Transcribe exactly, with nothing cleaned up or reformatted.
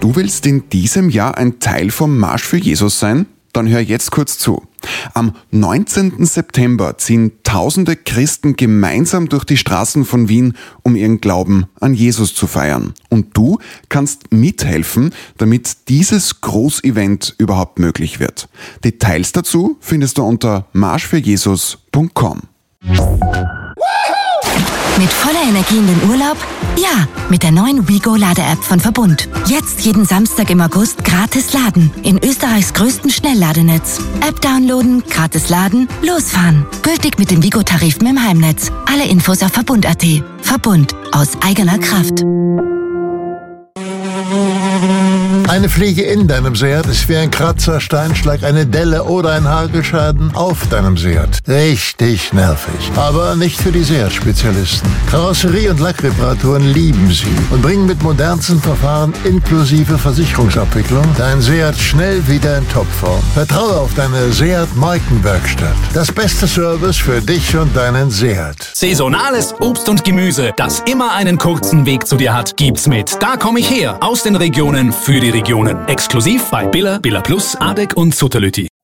du willst in diesem Jahr ein Teil vom Marsch für Jesus sein? Dann hör jetzt kurz zu. Am neunzehnten September ziehen tausende Christen gemeinsam durch die Straßen von Wien, um ihren Glauben an Jesus zu feiern. Und du kannst mithelfen, damit dieses Großevent überhaupt möglich wird. Details dazu findest du unter marsch für jesus punkt com. Mit voller Energie in den Urlaub? Ja, mit der neuen WeGo-Lade-App von Verbund. Jetzt jeden Samstag im August gratis laden. In Österreichs größten Schnellladenetz. App downloaden, gratis laden, losfahren. Gültig mit den WeGo-Tarifen im Heimnetz. Alle Infos auf verbund punkt at. Verbund. Aus eigener Kraft. Eine Fliege in deinem Seat ist wie ein Kratzer, Steinschlag, eine Delle oder ein Hagelschaden auf deinem Seat. Richtig nervig. Aber nicht für die Seat-Spezialisten. Karosserie- und Lackreparaturen lieben sie und bringen mit modernsten Verfahren inklusive Versicherungsabwicklung dein Seat schnell wieder in Topform. Vertraue auf deine Seat-Markenwerkstatt. Das beste Service für dich und deinen Seat. Saisonales Obst und Gemüse, das immer einen kurzen Weg zu dir hat, gibt's mit Da komm ich her aus den Regionen für die Regionen. Exklusiv bei Billa, Billa Plus, Adek und Sutterlütti.